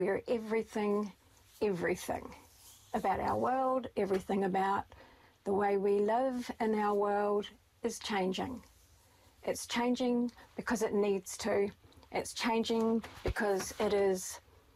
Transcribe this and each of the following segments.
Where everything about our world, everything about the way we live in our world is changing. It's changing because it needs to. It's changing because it is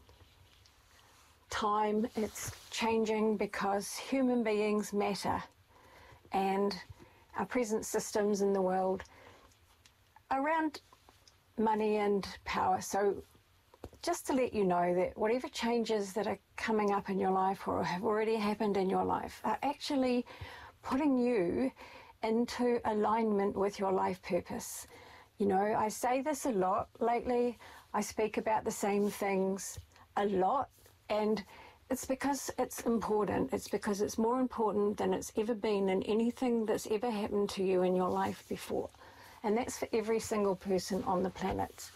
time. It's changing because human beings matter, and our present systems in the world around money and power. So just to let you know that whatever changes that are coming up in your life or have already happened in your life are actually putting you into alignment with your life purpose. You know, I say this a lot lately. I speak about the same things a lot, and it's because it's important. It's because it's more important than it's ever been in anything that's ever happened to you in your life before. And that's for every single person on the planet.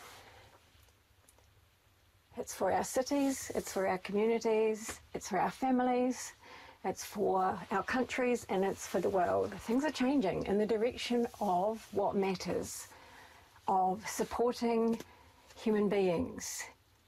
It's for our cities, it's for our communities, it's for our families, it's for our countries, and it's for the world. Things are changing in the direction of what matters, of supporting human beings.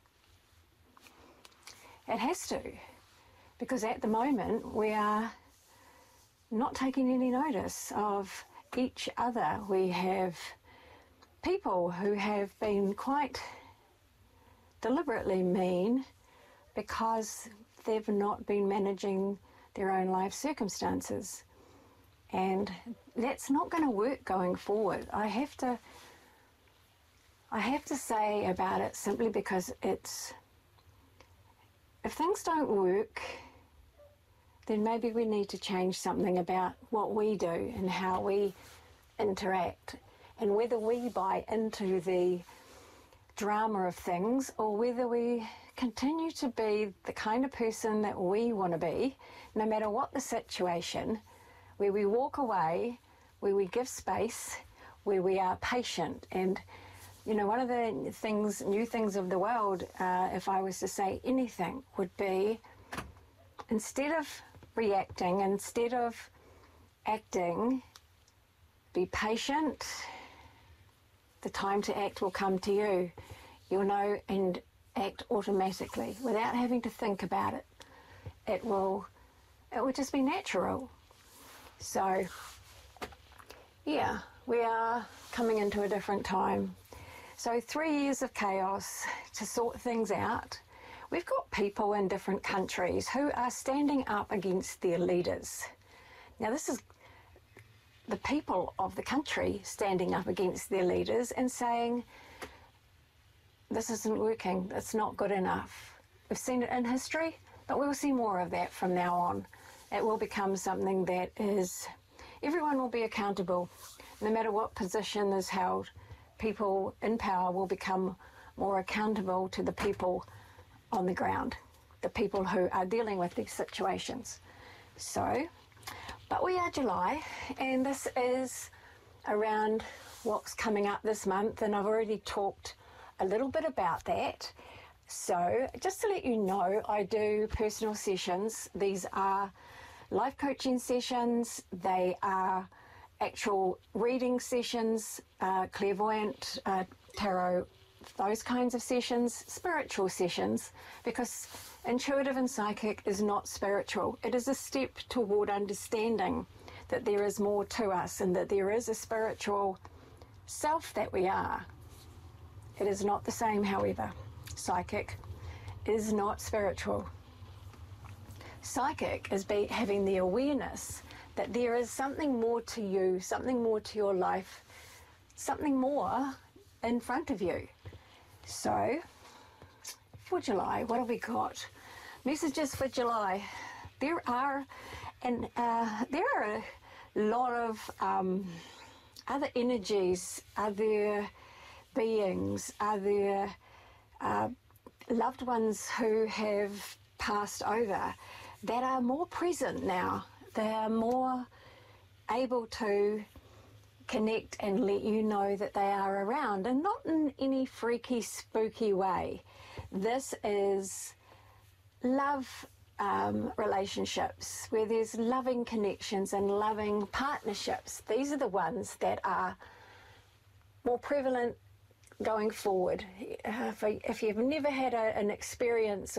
It has to, because at the moment we are not taking any notice of each other. We have people who have been quite deliberately mean because they've not been managing their own life circumstances, and that's not going to work going forward. I have to say about it simply because it's, if things don't work, then maybe we need to change something about what we do and how we interact, and whether we buy into the drama of things or whether we continue to be the kind of person that we want to be, no matter what the situation, where we walk away, where we give space, where we are patient. And, you know, one of the things, new things of the world, if I was to say anything, would be, instead of reacting, instead of acting, be patient. The time to act will come to you. You'll know and act automatically without having to think about it. It will just be natural. So, yeah, we are coming into a different time. So 3 years of chaos to sort things out. We've got people in different countries who are standing up against their leaders. Now, this is the people of the country standing up against their leaders and saying, this isn't working, it's not good enough. We've seen it in history, but we'll see more of that from now on. It will become something that is, everyone will be accountable. No matter what position is held, people in power will become more accountable to the people on the ground, the people who are dealing with these situations. So, but we are July, and this is around what's coming up this month, and I've already talked a little bit about that. So just to let you know, I do personal sessions. These are life coaching sessions. They are actual reading sessions, clairvoyant, tarot, those kinds of sessions, spiritual sessions, because intuitive and psychic is not spiritual. It is a step toward understanding that there is more to us and that there is a spiritual self that we are. It is not the same, however. Psychic is not spiritual. Psychic is having the awareness that there is something more to you, something more to your life, something more in front of you. So, for July, what have we got? Messages for July. There are a lot of other energies, other beings, other loved ones who have passed over that are more present now. They are more able to connect and let you know that they are around, and not in any freaky, spooky way. This is love relationships where there's loving connections and loving partnerships. These are the ones that are more prevalent going forward. If you've never had an experience